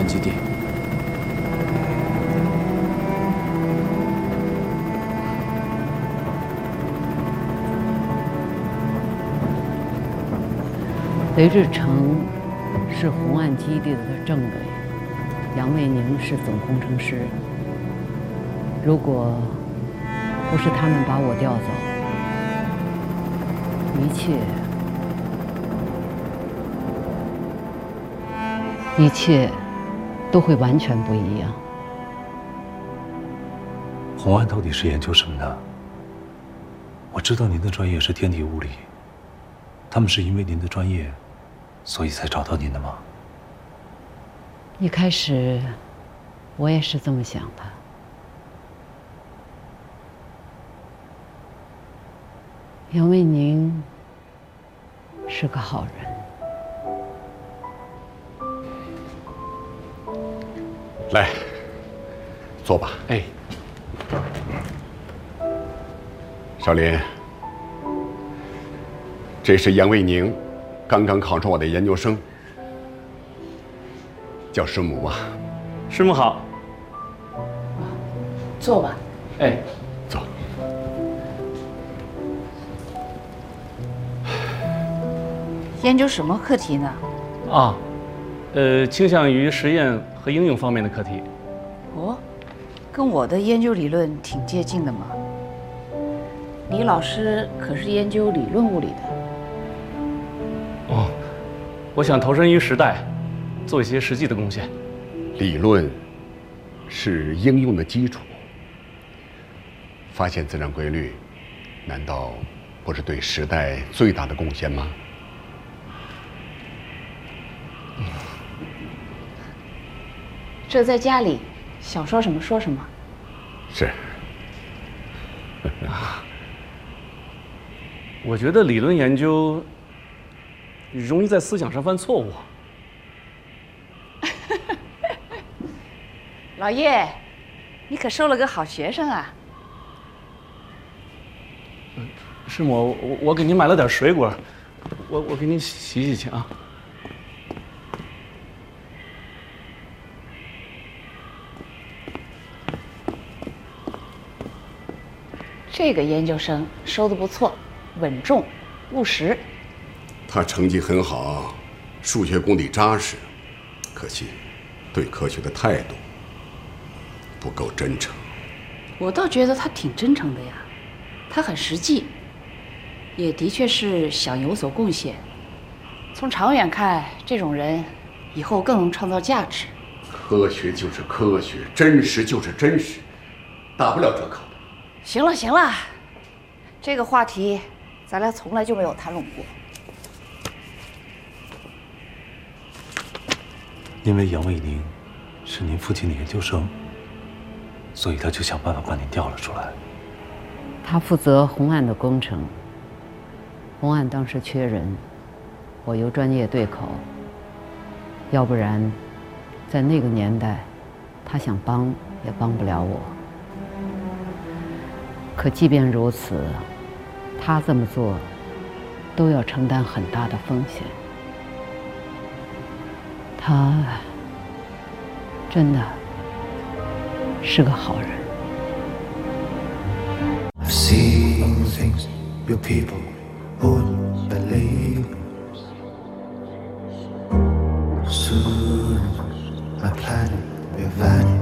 基地。 雷志成是红岸基地的政委，杨卫宁是总工程师。如果不是他们把我调走，一切都会完全不一样。 红岸到底是研究什么的？我知道您的专业是天体物理，他们是因为您的专业，所以才找到您的吗？ 一开始我也是这么想的。杨卫宁是个好人。 来，坐吧。 哎， 少林，这是杨卫宁，刚刚考上我的研究生，叫师母啊。 师母好。 坐吧。 哎， 坐。 研究什么课题呢？ 啊，倾向于实验和应用方面的课题。 哦，跟我的研究理论挺接近的嘛。李老师可是研究理论物理的。 哦，我想投身于时代，做一些实际的贡献。 理论是应用的基础，发现自然规律，难道不是对时代最大的贡献吗？ 这在家里想说什么说什么。 是。 我觉得理论研究容易在思想上犯错误。 老叶，你可收了个好学生啊！ 师母，我给您买了点水果，我给您洗洗去啊。 这个研究生收得不错，稳重、务实。 他成绩很好，数学功底扎实，可惜对科学的态度不够真诚。 我倒觉得他挺真诚的呀，他很实际，也的确是想有所贡献。从长远看，这种人以后更能创造价值。 科学就是科学，真实就是真实，打不了这口的。 行了行了，这个话题咱俩从来就没有谈拢过。 因为杨卫宁是您父亲的研究生，所以他就想办法把您调了出来。 他负责红岸的工程，红岸当时缺人，我由专业对口，要不然在那个年代，他想帮也帮不了我。可即便如此，他这么做都要承担很大的风险。他真的是个好人。 I've seen things your people wouldn't believe. Soon my planet will vanish.